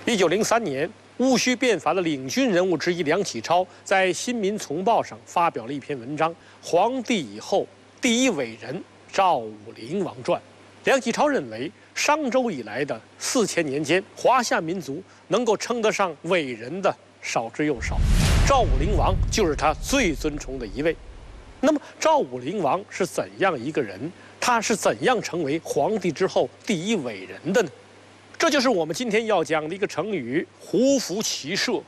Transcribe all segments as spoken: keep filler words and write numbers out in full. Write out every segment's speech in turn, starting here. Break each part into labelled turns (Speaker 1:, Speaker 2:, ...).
Speaker 1: 一九零三年，戊戌变法的领军人物之一梁启超在《新民丛报》上发表了一篇文章《皇帝以后第一伟人赵武灵王传》。梁启超认为，商周以来的四千年间，华夏民族能够称得上伟人的少之又少，赵武灵王就是他最尊崇的一位。那么，赵武灵王是怎样一个人？他是怎样成为皇帝之后第一伟人的呢？这就是我们今天要讲的一个成语“胡服骑射”。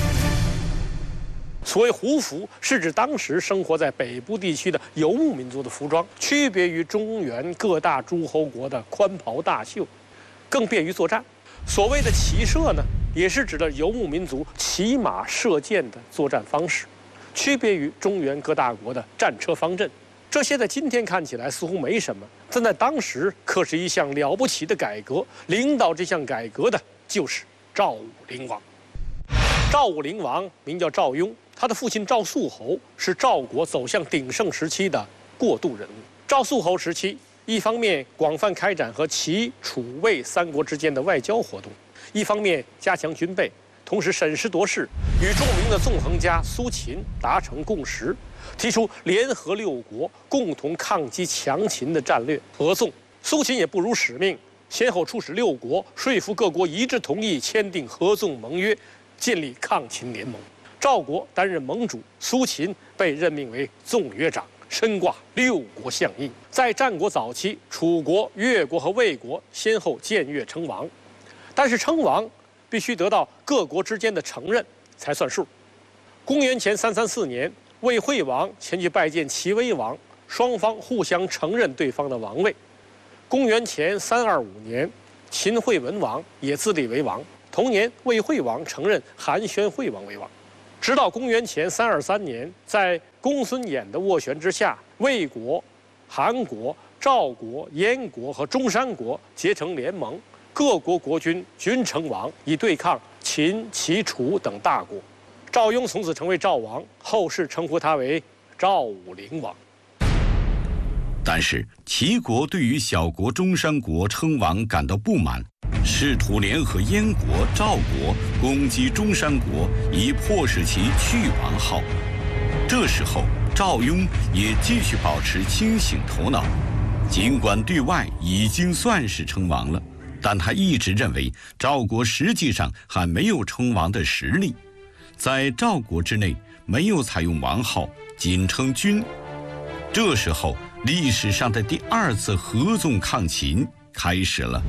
Speaker 1: 所谓胡服，是指当时生活在北部地区的游牧民族的服装，区别于中原各大诸侯国的宽袍大袖，更便于作战。所谓的骑射呢，也是指的游牧民族骑马射箭的作战方式，区别于中原各大国的战车方阵。这些在今天看起来似乎没什么，但在当时可是一项了不起的改革。领导这项改革的就是赵武灵王。赵武灵王名叫赵雍，他的父亲赵肃侯是赵国走向鼎盛时期的过渡人物。赵肃侯时期，一方面广泛开展和齐、楚、魏三国之间的外交活动，一方面加强军备，同时审时度势，与著名的纵横家苏秦达成共识，提出联合六国共同抗击强秦的战略。合纵，苏秦也不辱使命，先后出使六国，说服各国一致同意签订合纵盟约，建立抗秦联盟。赵国担任盟主，苏秦被任命为纵约长，身挂六国相印。在战国早期，楚国、越国和魏国先后僭越称王，但是称王必须得到各国之间的承认才算数。公元前三三四年，魏惠王前去拜见齐威王，双方互相承认对方的王位。公元前三二五年，秦惠文王也自立为王。同年，魏惠王承认韩宣惠王为王。直到公元前三二三年，在公孙衍的斡旋之下，魏国、韩国、赵国、燕国和中山国结成联盟，各国国君均称王，以对抗秦、齐、楚等大国。赵雍从此成为赵王，后世称呼他为赵武灵王。
Speaker 2: 但是齐国对于小国中山国称王感到不满，试图联合燕国、赵国攻击中山国，以迫使其去王号。这时候，赵雍也继续保持清醒头脑，尽管对外已经算是称王了，但他一直认为赵国实际上还没有称王的实力，在赵国之内没有采用王号，仅称君。这时候，历史上的第二次合纵抗秦开始了。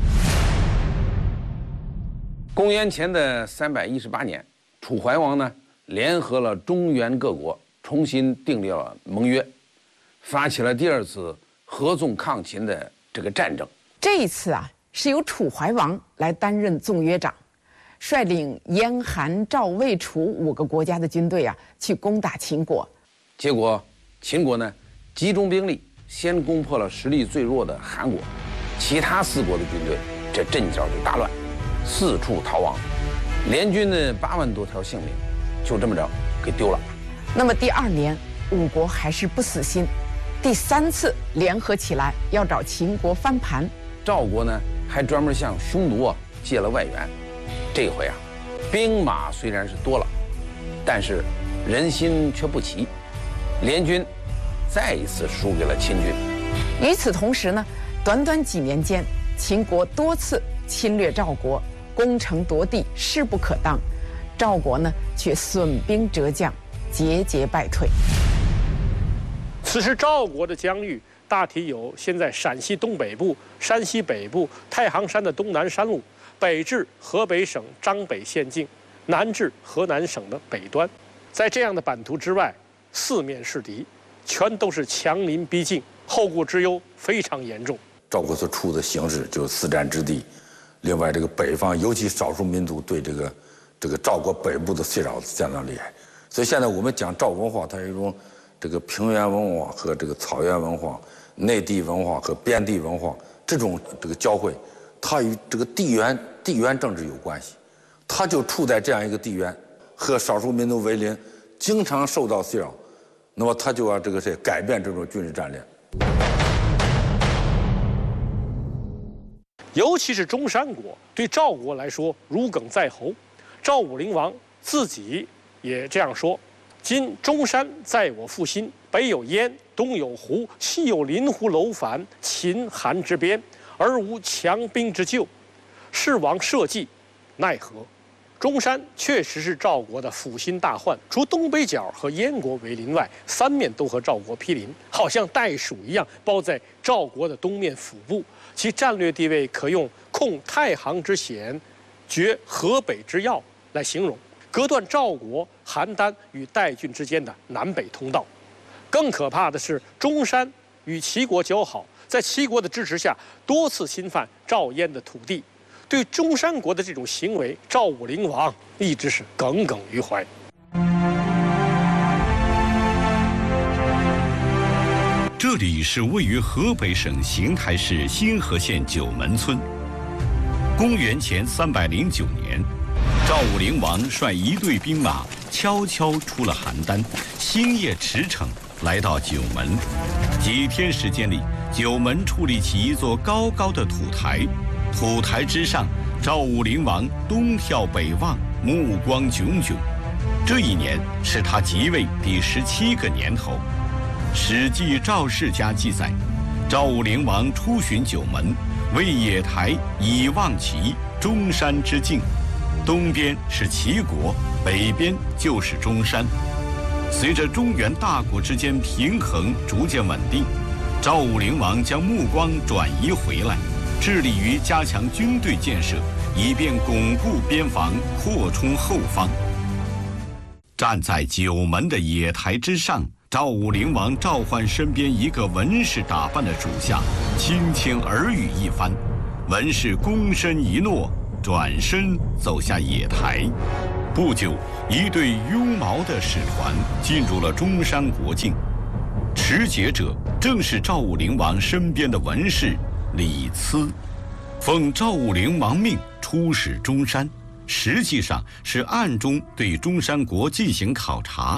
Speaker 3: 公元前的三百一十八年，楚怀王呢联合了中原各国，重新订立了盟约，发起了第二次合纵抗秦的这个战争。
Speaker 4: 这一次啊，是由楚怀王来担任纵约长，率领燕、韩、赵、魏、楚五个国家的军队啊，去攻打秦国。
Speaker 3: 结果，秦国呢集中兵力，先攻破了实力最弱的韩国，其他四国的军队这阵脚就大乱，四处逃亡，联军的八万多条性命就这么着给丢了。
Speaker 4: 那么第二年，五国还是不死心，第三次联合起来要找秦国翻盘。
Speaker 3: 赵国呢还专门向匈奴啊借了外援，这回啊，兵马虽然是多了，但是人心却不齐，联军再一次输给了秦军。
Speaker 4: 与此同时呢，短短几年间，秦国多次侵略赵国，攻城夺地，势不可当。赵国呢，却损兵折将，节节败退。
Speaker 1: 此时赵国的疆域大体有现在陕西东北部、山西北部、太行山的东南山路，北至河北省张北县境，南至河南省的北端。在这样的版图之外，四面是敌，全都是强邻逼近，后顾之忧非常严重。
Speaker 5: 赵国所处的形势就是四战之地，另外这个北方尤其少数民族对这个这个赵国北部的侵扰相当厉害，所以现在我们讲赵文化，它是一种这个平原文化和这个草原文化、内地文化和边地文化这种这个交汇，它与这个地缘地缘政治有关系，它就处在这样一个地缘，和少数民族为邻，经常受到骚扰，那么它就要这个是改变这种军事战略。
Speaker 1: 尤其是中山国对赵国来说如鲠在喉。赵武灵王自己也这样说：“今中山在我腹心，北有燕，东有胡，西有临湖楼烦，秦韩之边，而无强兵之救。是王社稷，奈何？”中山确实是赵国的腹心大患，除东北角和燕国为邻外，三面都和赵国毗邻，好像袋鼠一样包在赵国的东面腹部。其战略地位可用控太行之险，绝河北之要来形容，隔断赵国、邯郸与代郡之间的南北通道。更可怕的是，中山与齐国交好，在齐国的支持下，多次侵犯赵燕的土地。对中山国的这种行为，赵武灵王一直是耿耿于怀。
Speaker 2: 这里是位于河北省邢台市新河县九门村。公元前三百零九年，赵武灵王率一队兵马悄悄出了邯郸，星夜驰骋来到九门。几天时间里，九门矗立起一座高高的土台。土台之上，赵武灵王东眺北望，目光炯炯。这一年是他即位第十七个年头。《史记·赵世家》记载，赵武灵王出巡九门，为野台以望其中山之境。东边是齐国，北边就是中山。随着中原大国之间平衡逐渐稳定，赵武灵王将目光转移回来，致力于加强军队建设，以便巩固边防，扩充后方。站在九门的野台之上，赵武灵王召唤身边一个文士打扮的属下，轻轻耳语一番。文士躬身一诺，转身走下野台。不久，一队拥矛的使团进入了中山国境。持节者正是赵武灵王身边的文士李斯，奉赵武灵王命出使中山，实际上是暗中对中山国进行考察。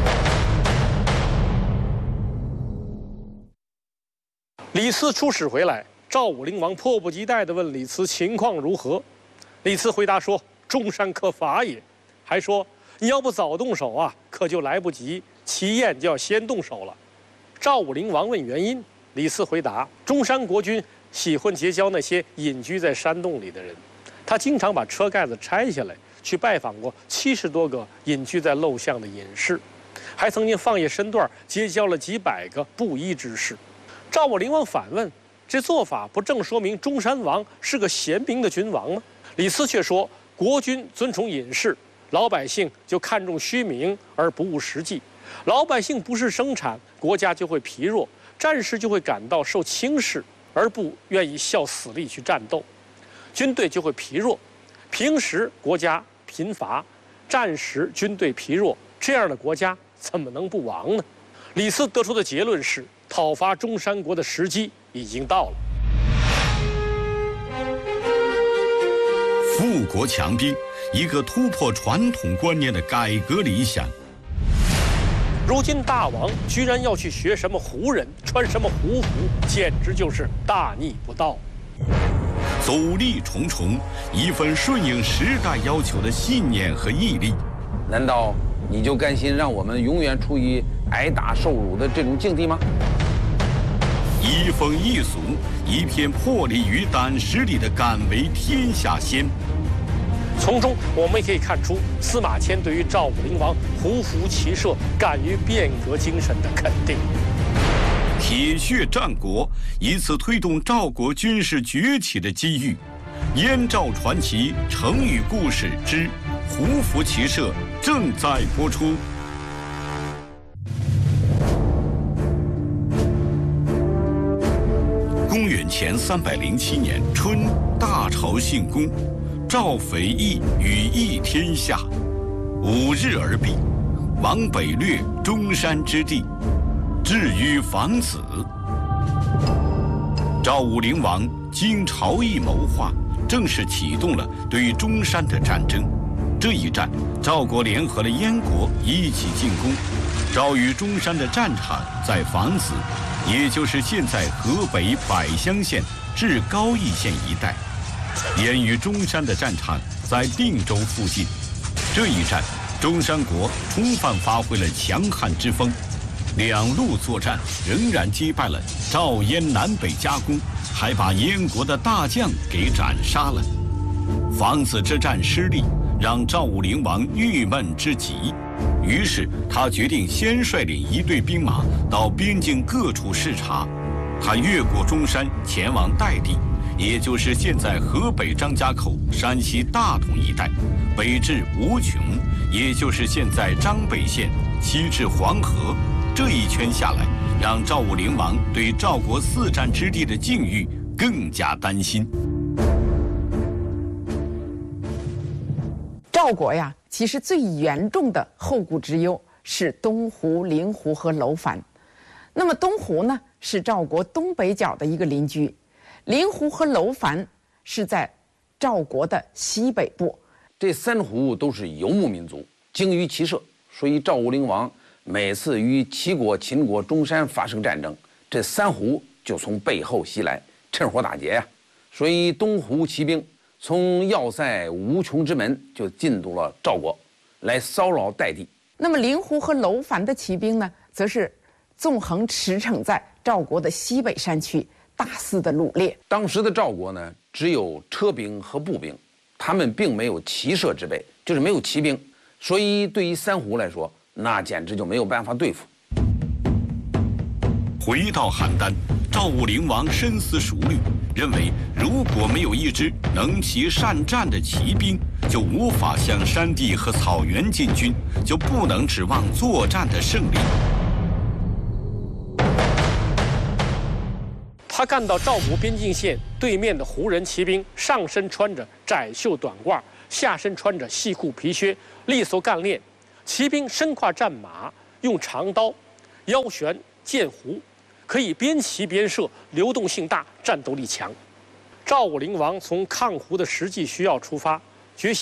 Speaker 1: 李斯出使回来，赵武灵王迫不及待地问李斯情况如何。李斯回答说：“中山可伐也。”还说：“你要不早动手啊，可就来不及，齐燕就要先动手了。”赵武灵王问原因，李斯回答：“中山国君喜欢结交那些隐居在山洞里的人，他经常把车盖子拆下来，去拜访过七十多个隐居在陋巷的隐士，还曾经放夜身段结交了几百个布衣之士。”赵武灵王反问：“这做法不正说明中山王是个贤明的君王吗？”李斯却说：“国君尊崇隐士，老百姓就看重虚名而不务实际。老百姓不是生产，国家就会疲弱，战士就会感到受轻视，而不愿意效死力去战斗，军队就会疲弱。平时国家贫乏，战时军队疲弱，这样的国家怎么能不亡呢？”李斯得出的结论是，讨伐中山国的时机已经到了。
Speaker 2: 富国强兵，一个突破传统观念的改革理想。
Speaker 1: 如今大王居然要去学什么胡人，穿什么胡服，简直就是大逆不道。
Speaker 2: 阻力重重，一份顺应时代要求的信念和毅力。
Speaker 3: 难道你就甘心让我们永远处于挨打受辱的这种境地吗？
Speaker 2: 移风易俗，一片魄力与胆识里的敢为天下先。
Speaker 1: 从中我们也可以看出司马迁对于赵武灵王胡服骑射、敢于变革精神的肯定。
Speaker 2: 铁血战国，以此推动赵国军事崛起的机遇。燕赵传奇成语故事之胡服骑射正在播出。公元前三百零七年春，大朝信公，赵匪翼羽翼天下，五日而毕。王北略中山之地，至于防子。赵武灵王经朝议谋划，正式启动了对中山的战争。这一战，赵国联合了燕国一起进攻。赵与中山的战场在防子，也就是现在河北百乡县至高邑县一带。 掩于中山的战场在定州附近。这一战，中山国充分发挥了强悍之风，两路作战仍然击败了赵燕南北夹攻，还把燕国的大将给斩杀了。枋子之战失利，让赵武灵王郁闷之极，于是他决定先率领一队兵马到边境各处视察。他越过中山，前往代地，也就是现在河北张家口、山西大同一带，北至吴琼，也就是现在张北县，西至黄河。这一圈下来，让赵武灵王对赵国四战之地的境遇更加担心。
Speaker 4: 赵国呀，其实最严重的后顾之忧是东胡、灵狐和楼烦。那么东胡呢，是赵国东北角的一个邻居；灵狐和楼烦是在赵国的西北部。
Speaker 3: 这三胡都是游牧民族，精于骑射，所以赵武灵王每次与齐国、秦国、中山发生战争，这三胡就从背后袭来，趁火打劫呀。所以东胡骑兵从要塞无穷之门就进入了赵国，来骚扰代地。
Speaker 4: 那么灵狐和楼烦的骑兵呢，则是纵横驰骋在赵国的西北山区，大肆的掳掠。
Speaker 3: 当时的赵国呢，只有车兵和步兵，他们并没有骑射之备，就是没有骑兵，所以对于三胡来说，那简直就没有办法对付。
Speaker 2: 回到邯郸，赵武灵王深思熟虑，认为如果没有一支能骑善战的骑兵，就无法向山地和草原进军，就不能指望作战的胜利。
Speaker 1: 他看到赵吴边境线对面的胡人骑兵，上身穿着窄袖短褂，下身穿着细裤皮靴，利索干练。骑兵身跨战马，用长刀，腰悬剑壶，可以边骑边射，流动性大，战斗力强。赵武灵王从抗胡的实际需要出发，